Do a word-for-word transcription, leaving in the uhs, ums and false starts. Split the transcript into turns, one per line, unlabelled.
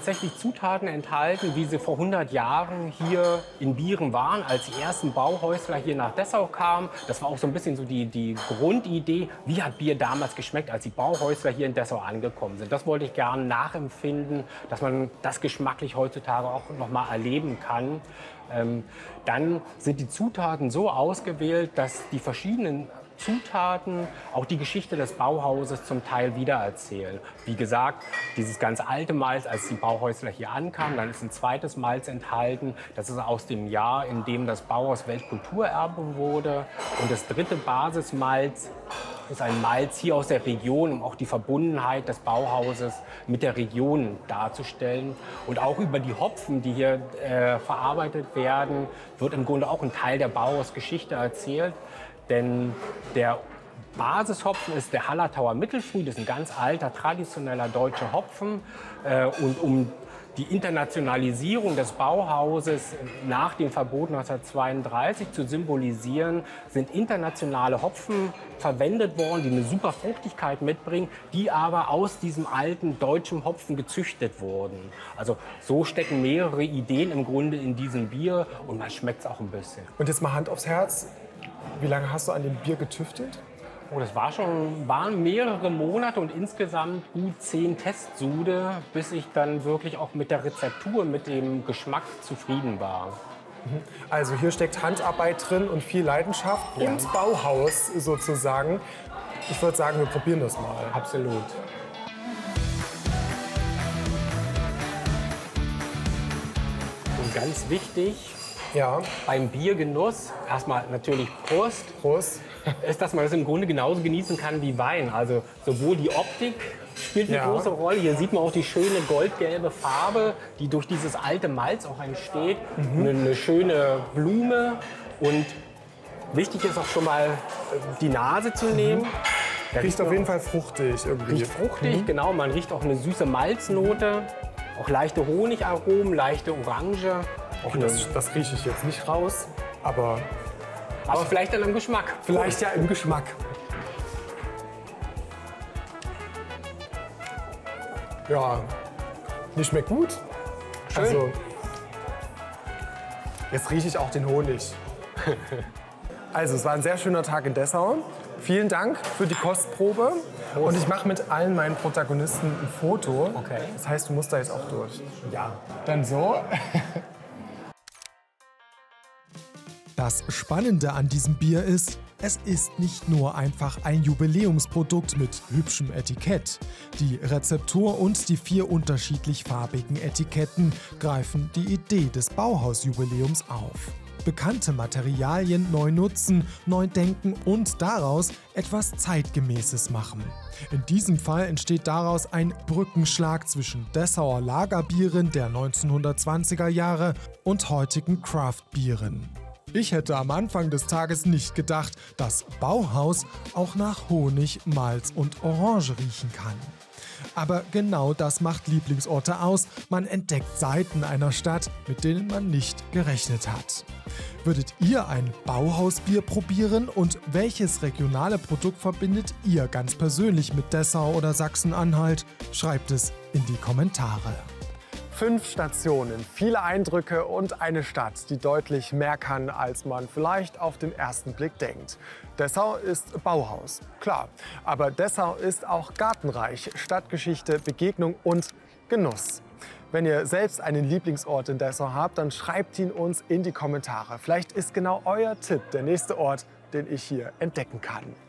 tatsächlich Zutaten enthalten, wie sie vor hundert Jahren hier in Bieren waren, als die ersten Bauhäusler hier nach Dessau kamen. Das war auch so ein bisschen so die, die Grundidee, wie hat Bier damals geschmeckt, als die Bauhäusler hier in Dessau angekommen sind. Das wollte ich gerne nachempfinden, dass man das geschmacklich heutzutage auch noch mal erleben kann. Ähm, dann sind die Zutaten so ausgewählt, dass die verschiedenen Zutaten auch die Geschichte des Bauhauses zum Teil wiedererzählen. Wie gesagt, dieses ganz alte Malz, als die Bauhäusler hier ankamen, dann ist ein zweites Malz enthalten. Das ist aus dem Jahr, in dem das Bauhaus Weltkulturerbe wurde. Und das dritte Basismalz ist ein Malz hier aus der Region, um auch die Verbundenheit des Bauhauses mit der Region darzustellen. Und auch über die Hopfen, die hier äh, verarbeitet werden, wird im Grunde auch ein Teil der Bauhausgeschichte erzählt. Denn der Basishopfen ist der Hallertauer Mittelfrüh. Das ist ein ganz alter, traditioneller deutscher Hopfen. Äh, und um die Internationalisierung des Bauhauses nach dem Verbot neunzehnhundertzweiunddreißig zu symbolisieren, sind internationale Hopfen verwendet worden, die eine super Fruchtigkeit mitbringen, die aber aus diesem alten deutschen Hopfen gezüchtet wurden. Also so stecken mehrere Ideen im Grunde in diesem Bier und man schmeckt es auch ein bisschen.
Und jetzt mal Hand aufs Herz. Wie lange hast du an dem Bier getüftelt?
Oh, das war schon, waren mehrere Monate und insgesamt gut zehn Testsude, bis ich dann wirklich auch mit der Rezeptur, mit dem Geschmack zufrieden war.
Also hier steckt Handarbeit drin und viel Leidenschaft
Ja.
und Bauhaus sozusagen. Ich würde sagen, wir probieren das mal.
Absolut. Und ganz wichtig,
Ja,
beim Biergenuss, erstmal natürlich Prost,
Prost.
ist, dass man das im Grunde genauso genießen kann wie Wein. Also sowohl die Optik spielt eine
Ja.
große Rolle. Hier sieht man auch die schöne goldgelbe Farbe, die durch dieses alte Malz auch entsteht.
Mhm.
Eine, eine schöne Blume. Und wichtig ist auch schon mal die Nase zu nehmen. Da
Riecht auf jeden Fall fruchtig irgendwie.
Riecht fruchtig, genau. Man riecht auch eine süße Malznote. Auch leichte Honigaromen, leichte Orange. Auch eine,
Das, das rieche ich jetzt nicht raus, aber
aber vielleicht dann am Geschmack.
vielleicht ja im Geschmack. Ja, die schmeckt gut.
Schön.
Also, jetzt rieche ich auch den Honig. Also, es war ein sehr schöner Tag in Dessau. Vielen Dank für die Kostprobe. Und ich mache mit allen meinen Protagonisten ein Foto.
Okay.
Das heißt, du musst da jetzt auch durch.
Ja.
Dann so.
Das Spannende an diesem Bier ist, es ist nicht nur einfach ein Jubiläumsprodukt mit hübschem Etikett. Die Rezeptur und die vier unterschiedlich farbigen Etiketten greifen die Idee des Bauhausjubiläums auf. Bekannte Materialien neu nutzen, neu denken und daraus etwas Zeitgemäßes machen. In diesem Fall entsteht daraus ein Brückenschlag zwischen Dessauer Lagerbieren der neunzehnhundertzwanziger Jahre und heutigen Craftbieren. Ich hätte am Anfang des Tages nicht gedacht, dass Bauhaus auch nach Honig, Malz und Orange riechen kann. Aber genau das macht Lieblingsorte aus. Man entdeckt Seiten einer Stadt, mit denen man nicht gerechnet hat. Würdet ihr ein Bauhausbier probieren und welches regionale Produkt verbindet ihr ganz persönlich mit Dessau oder Sachsen-Anhalt? Schreibt es in die Kommentare.
Fünf Stationen, viele Eindrücke und eine Stadt, die deutlich mehr kann, als man vielleicht auf den ersten Blick denkt. Dessau ist Bauhaus, klar. Aber Dessau ist auch gartenreich, Stadtgeschichte, Begegnung und Genuss. Wenn ihr selbst einen Lieblingsort in Dessau habt, dann schreibt ihn uns in die Kommentare. Vielleicht ist genau euer Tipp der nächste Ort, den ich hier entdecken kann.